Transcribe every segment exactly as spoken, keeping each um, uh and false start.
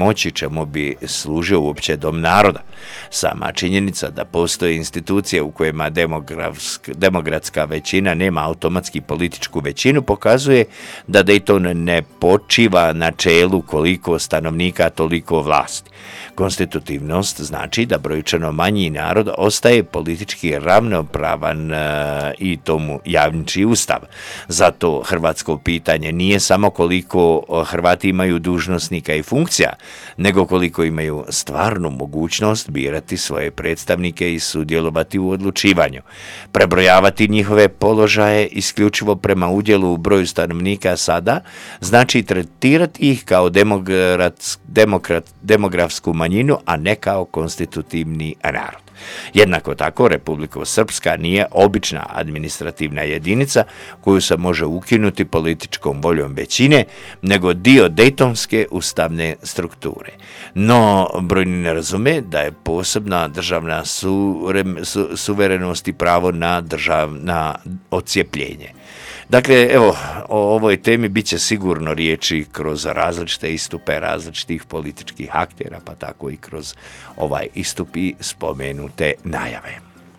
moći čemu bi služio uopće dom naroda. Sama činjenica da postoje institucije u kojima demokratska većina nema automatski političku većinu pokazuje da Dayton ne počiva na čelu koliko stanovnika, toliko vlasti. Konstitutivnost znači da brojčano manji narod ostaje politički ravnopravan e, i tomu javniči ustav. Zato hrvatsko pitanje nije samo koliko Hrvati imaju dužnosnika i funkcija, nego koliko imaju stvarnu mogućnost birati svoje predstavnike i sudjelovati u odlučivanju. Prebrojavati njihove položaje isključivo prema udjelu u broju stanovnika sada znači tretirati ih kao demokrat, demokrat, demografsku manjinu, a ne kao konstitutivni narod. Jednako tako, Republika Srpska nije obična administrativna jedinica koju se može ukinuti političkom voljom većine, nego dio Dejtonske ustavne strukture. No, brojni ne razume da je posebna državna surem, su, suverenost i pravo na, držav, na odcijepljenje. Dakle, evo, o ovoj temi bit će sigurno riječi kroz različite istupe različitih političkih aktera, pa tako i kroz ovaj istup i spomenute najave.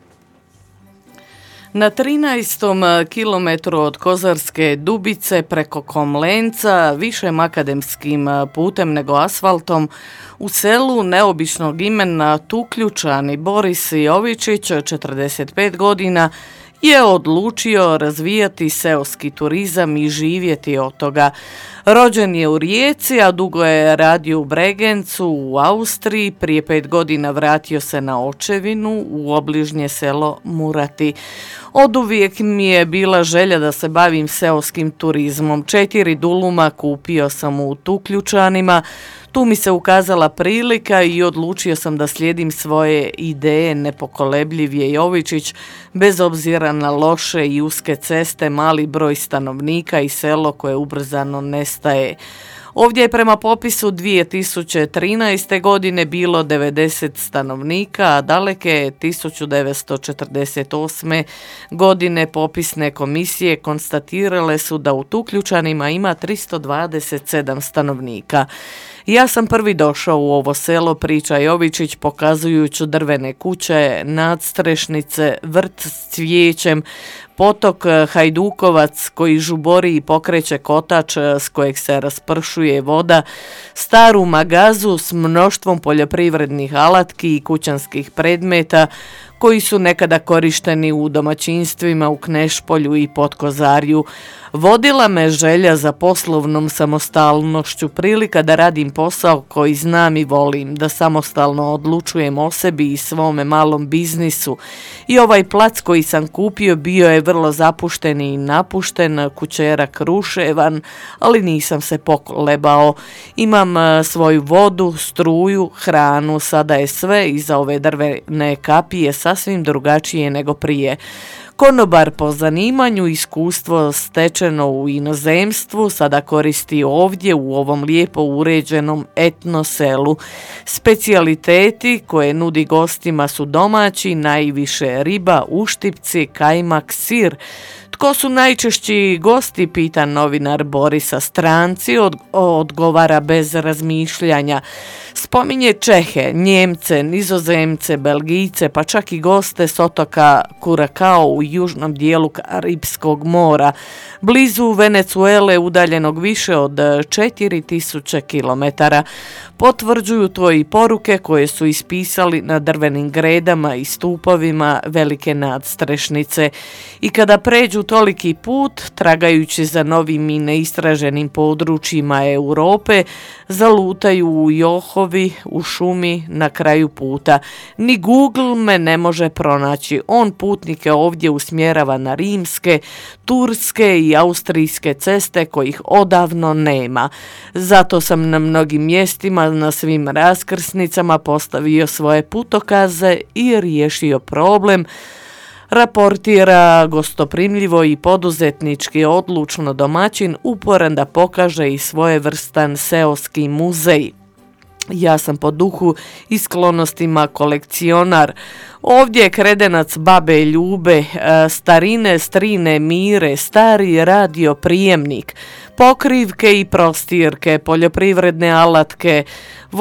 Na trinaestom kilometru od Kozarske Dubice preko Komlenca, višem akademskim putem nego asfaltom, u selu neobičnog imena Tuključani Boris Jovičić, četrdeset pet godina, je odlučio razvijati seoski turizam i živjeti od toga. Rođen je u Rijeci, a dugo je radio u Bregencu u Austriji. Prije pet godina vratio se na očevinu u obližnje selo Murati. Oduvijek mi je bila želja da se bavim seoskim turizmom. Četiri duluma kupio sam u Tuključanima. Tu mi se ukazala prilika i odlučio sam da slijedim svoje ideje, nepokolebljiv je Jovičić, bez obzira na loše i uske ceste, mali broj stanovnika i selo koje ubrzano nestaje. Ovdje je prema popisu dvije tisuće trinaeste. godine bilo devedeset stanovnika, a daleke tisuću devetsto četrdeset osme. godine popisne komisije konstatirale su da u Tuključanima ima tristo dvadeset sedam stanovnika. Ja sam prvi došao u ovo selo, priča Jovičić, pokazujući drvene kuće, nadstrešnice, vrt s cvijećem, potok Hajdukovac koji žubori i pokreće kotač s kojeg se raspršuje voda, staru magazu s mnoštvom poljoprivrednih alatki i kućanskih predmeta koji su nekada korišteni u domaćinstvima u Knešpolju i Podkozarju. Vodila me želja za poslovnom samostalnošću, prilika da radim posao koji znam i volim, da samostalno odlučujem o sebi i svome malom biznisu. I ovaj plac koji sam kupio bio je vrlo zapušten i napušten, kućerak ruševan, ali nisam se pokolebao. Imam svoju vodu, struju, hranu, sada je sve iza ove drvene kapije sasvim drugačije nego prije. Konobar po zanimanju, iskustvo stečeno u inozemstvu, sada koristi ovdje u ovom lijepo uređenom etno selu. Specijaliteti koje nudi gostima su domaći, najviše riba, uštipci, kajmak, sir. Tko su najčešći gosti, pita novinar Borisa. Stranci, od, odgovara bez razmišljanja. Spominje Čehe, Njemce, Nizozemce, Belgijce, pa čak i goste s otoka Kurakao u južnom dijelu Karipskog mora, blizu Venezuele, udaljenog više od četiri tisuće kilometara. Potvrđuju to i poruke koje su ispisali na drvenim gredama i stupovima velike nadstrešnice. I kada pređu toliki put, tragajući za novim i neistraženim područjima Europe, zalutaju u Johovi, u šumi, na kraju puta. Ni Google me ne može pronaći. On putnike ovdje usmjerava na rimske, turske i austrijske ceste kojih odavno nema. Zato sam na mnogim mjestima, na svim raskrsnicama postavio svoje putokaze i riješio problem, raportira gostoprimljivo i poduzetnički odlučno domaćin, uporan da pokaže i svojevrstan seoski muzej. Ja sam po duhu i sklonostima kolekcionar. Ovdje je kredenac babe Ljube, starine strine Mire, stari radio prijemnik. pokrivke i prostirke, poljoprivredne alatke,